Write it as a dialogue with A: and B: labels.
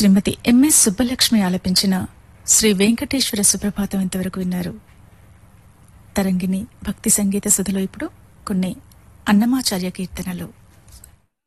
A: శ్రీమతి MS Subbalakshmi ఆలపించిన శ్రీ వెంకటేశ్వర సుప్రభాతం ఇంతవరకు విన్నారు. తరంగిణి భక్తి సంగీత సుధలో ఇప్పుడు కొన్ని అన్నమాచార్య కీర్తనలు.